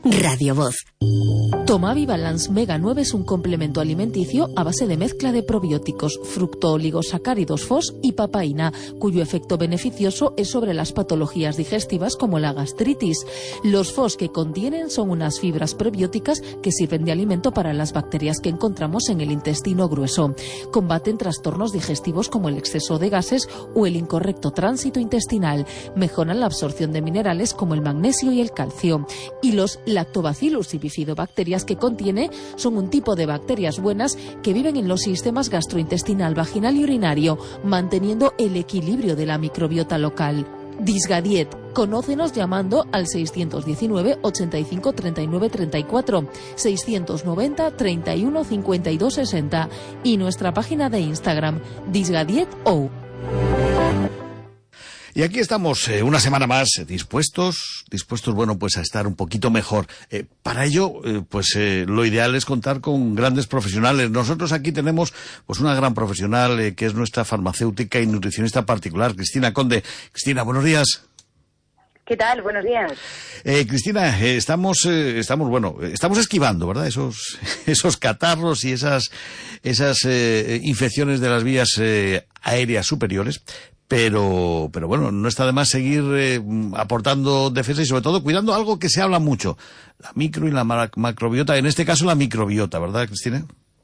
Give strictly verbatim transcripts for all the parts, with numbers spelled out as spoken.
Radio Voz. Tomavi Balance Mega nueve es un complemento alimenticio a base de mezcla de probióticos, fructooligosacáridos F O S y papaína, cuyo efecto beneficioso es sobre las patologías digestivas como la gastritis. Los F O S que contienen son unas fibras prebióticas que sirven de alimento para las bacterias que encontramos en el intestino grueso. Combaten trastornos digestivos como el exceso de gases o el incorrecto tránsito intestinal. Mejoran la absorción de minerales como el magnesio y el calcio. Y los lactobacillus y bifidobacterias que contiene son un tipo de bacterias buenas que viven en los sistemas gastrointestinal, vaginal y urinario, manteniendo el equilibrio de la microbiota local. Disgadiet. Conócenos llamando al seiscientos diecinueve, ochenta y cinco, treinta y nueve, treinta y cuatro, seiscientos noventa, treinta y uno, cincuenta y dos, sesenta y nuestra página de Instagram, disgadieto. Y aquí estamos eh, una semana más eh, dispuestos, dispuestos, bueno, pues a estar un poquito mejor. Eh, para ello, eh, pues eh, lo ideal es contar con grandes profesionales. Nosotros aquí tenemos pues una gran profesional eh, que es nuestra farmacéutica y nutricionista particular, Cristina Conde. Cristina, buenos días. ¿Qué tal? Buenos días. Eh, Cristina, eh, estamos, eh, estamos, bueno, estamos esquivando, ¿verdad? Esos, esos catarros y esas, esas eh, infecciones de las vías eh, aéreas superiores. Pero, pero bueno, no está de más seguir eh, aportando defensa y sobre todo cuidando algo que se habla mucho, la micro y la macrobiota, en este caso la microbiota, ¿verdad, Cristina?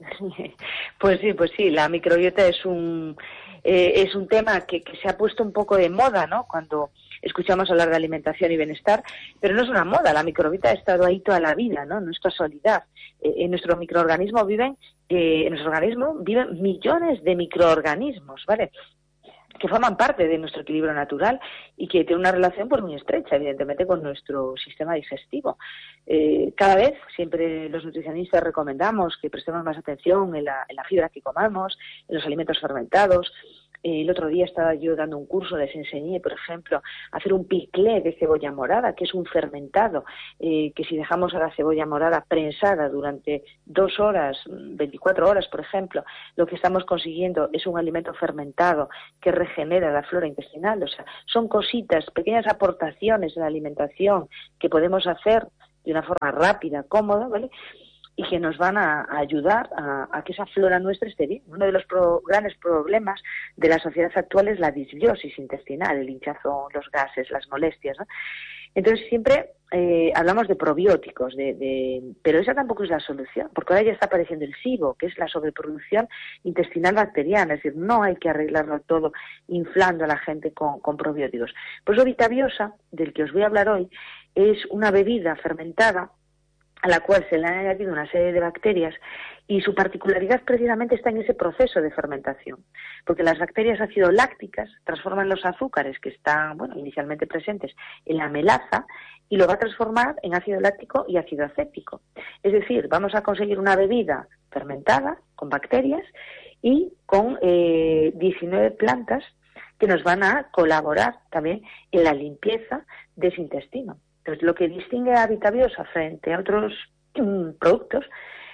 Pues sí, pues sí, la microbiota es un eh, es un tema que, que se ha puesto un poco de moda, ¿no? Cuando escuchamos hablar de alimentación y bienestar, pero no es una moda, la microbiota ha estado ahí toda la vida, ¿no? No es casualidad. Eh, en nuestro microorganismo viven, eh, en nuestro organismo viven millones de microorganismos, ¿vale?, que forman parte de nuestro equilibrio natural y que tienen una relación pues muy estrecha, evidentemente, con nuestro sistema digestivo. Eh, cada vez, siempre los nutricionistas recomendamos que prestemos más atención en la, en la fibra que comamos, en los alimentos fermentados. Eh, el otro día estaba yo dando un curso, les enseñé, por ejemplo, a hacer un piclé de cebolla morada, que es un fermentado, eh, que si dejamos a la cebolla morada prensada durante dos horas, veinticuatro horas, por ejemplo, lo que estamos consiguiendo es un alimento fermentado que regenera la flora intestinal. O sea, son cositas, pequeñas aportaciones en la alimentación que podemos hacer de una forma rápida, cómoda, ¿vale?, y que nos van a, a ayudar a, a que esa flora nuestra esté bien. Uno de los pro, grandes problemas de la sociedad actual es la disbiosis intestinal, el hinchazón, los gases, las molestias, ¿no? Entonces siempre eh, hablamos de probióticos, de, de, pero esa tampoco es la solución, porque ahora ya está apareciendo el SIBO, que es la sobreproducción intestinal bacteriana, es decir, no hay que arreglarlo todo inflando a la gente con, con probióticos. Por eso Vitabiosa, del que os voy a hablar hoy, es una bebida fermentada a la cual se le han añadido una serie de bacterias y su particularidad precisamente está en ese proceso de fermentación, porque las bacterias ácido lácticas transforman los azúcares que están, bueno, inicialmente presentes en la melaza y lo va a transformar en ácido láctico y ácido acético. Es decir, vamos a conseguir una bebida fermentada con bacterias y con eh, diecinueve plantas que nos van a colaborar también en la limpieza de ese intestino. Entonces, lo que distingue a Vitabiosa frente a otros mm, productos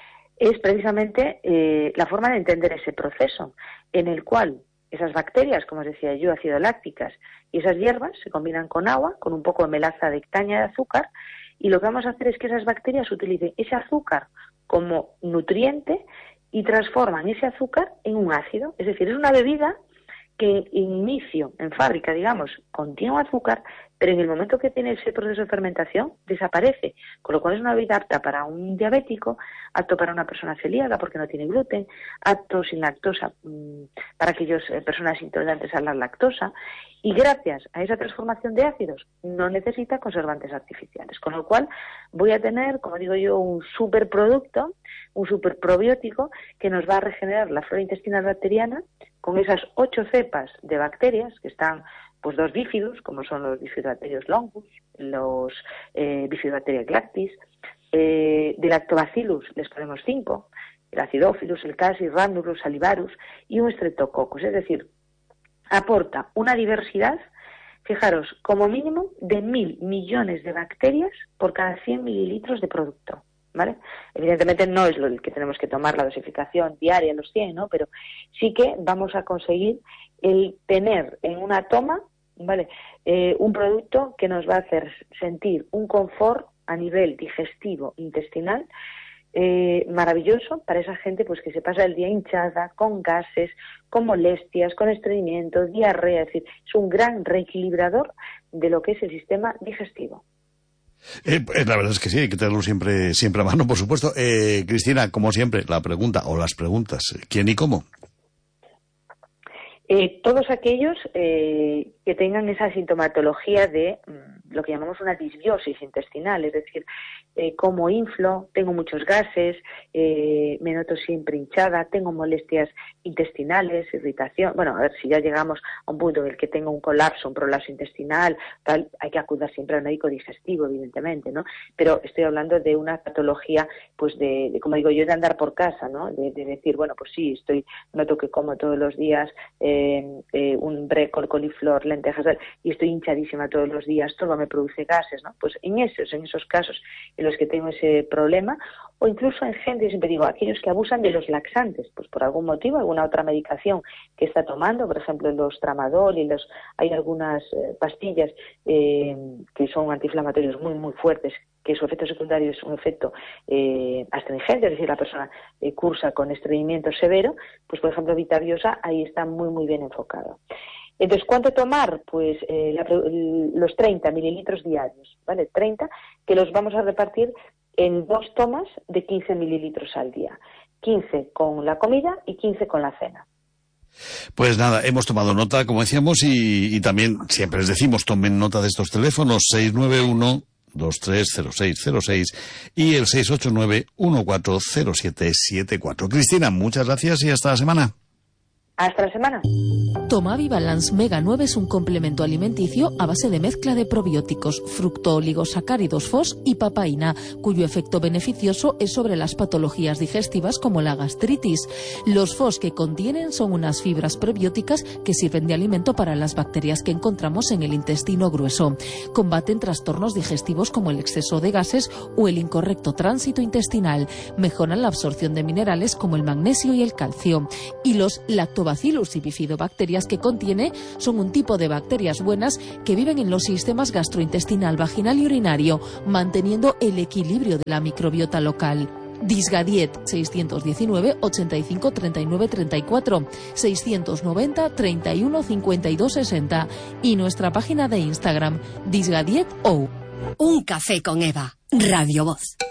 es precisamente eh, la forma de entender ese proceso, en el cual esas bacterias, como os decía yo, ácido lácticas, y esas hierbas se combinan con agua, con un poco de melaza de caña de azúcar, y lo que vamos a hacer es que esas bacterias utilicen ese azúcar como nutriente y transforman ese azúcar en un ácido. Es decir, es una bebida que en inicio, en fábrica, digamos, contiene azúcar, pero en el momento que tiene ese proceso de fermentación, desaparece. Con lo cual es una bebida apta para un diabético, apto para una persona celíaca porque no tiene gluten, apto sin lactosa mmm, para aquellas eh, personas intolerantes a la lactosa. Y gracias a esa transformación de ácidos, no necesita conservantes artificiales. Con lo cual voy a tener, como digo yo, un superproducto, un superprobiótico que nos va a regenerar la flora intestinal bacteriana con esas ocho cepas de bacterias que están, pues dos bífidos, como son los bifidobacterios longus, los eh, bifidobacterias lactis, eh, de lactobacillus les ponemos cinco, el acidophilus, el cassis, rhamnurus, salivarus y un streptococcus. Es decir, aporta una diversidad, fijaros, como mínimo de mil millones de bacterias por cada cien mililitros de producto, ¿vale? Evidentemente no es lo que tenemos que tomar la dosificación diaria, los cien, ¿no? Pero sí que vamos a conseguir el tener en una toma, ¿vale?, eh, un producto que nos va a hacer sentir un confort a nivel digestivo intestinal, eh, maravilloso para esa gente pues que se pasa el día hinchada, con gases, con molestias, con estreñimiento, diarrea. Es decir, es un gran reequilibrador de lo que es el sistema digestivo. Eh, la verdad es que sí, hay que tenerlo siempre, siempre a mano, por supuesto. Eh, Cristina, como siempre, la pregunta o las preguntas, ¿quién y cómo? Eh, todos aquellos eh, que tengan esa sintomatología de mm, lo que llamamos una disbiosis intestinal, es decir, eh, como inflo, tengo muchos gases, eh, me noto siempre hinchada, tengo molestias intestinales, irritación. Bueno, a ver, si ya llegamos a un punto en el que tengo un colapso, un prolapso intestinal, tal, hay que acudir siempre al médico digestivo, evidentemente, ¿no? Pero estoy hablando de una patología, pues de, de como digo yo, de andar por casa, ¿no? De, de decir, bueno, pues sí, estoy, noto que como todos los días eh, eh, un brécol, coliflor, lentejas, y estoy hinchadísima todos los días, todo me produce gases, ¿no? Pues en esos, en esos casos en los que tengo ese problema, o incluso en gente, siempre digo, aquellos que abusan de los laxantes, pues por algún motivo, alguna otra medicación que está tomando, por ejemplo los tramadol y los, hay algunas eh, pastillas eh, que son antiinflamatorios muy, muy fuertes, que su efecto secundario es un efecto eh, astringente, es decir, la persona eh, cursa con estreñimiento severo, pues por ejemplo Vitaviosa ahí está muy, muy bien enfocado. Entonces, ¿cuánto tomar? Pues eh, la, los treinta mililitros diarios, ¿vale? treinta, que los vamos a repartir en dos tomas de quince mililitros al día. quince con la comida y quince con la cena. Pues nada, hemos tomado nota, como decíamos, y, y también siempre les decimos, tomen nota de estos teléfonos, seis nueve uno, dos tres cero seis cero seis y el seis ocho nueve, uno cuatro cero siete siete cuatro. Cristina, muchas gracias y hasta la semana. Hasta la semana. Tomavi Balance Mega nueve es un complemento alimenticio a base de mezcla de probióticos, fructooligosacáridos F O S y papaína, cuyo efecto beneficioso es sobre las patologías digestivas como la gastritis. Los F O S que contienen son unas fibras prebióticas que sirven de alimento para las bacterias que encontramos en el intestino grueso. Combaten trastornos digestivos como el exceso de gases o el incorrecto tránsito intestinal. Mejoran la absorción de minerales como el magnesio y el calcio. Y los lactobacillus y bifidobacterias que contiene son un tipo de bacterias buenas que viven en los sistemas gastrointestinal, vaginal y urinario, manteniendo el equilibrio de la microbiota local. Disgadiet seiscientos diecinueve, ochenta y cinco, treinta y nueve, treinta y cuatro, seiscientos noventa, treinta y uno, cincuenta y dos, sesenta y nuestra página de Instagram, Disgadiet O. Un café con Eva, Radio Voz.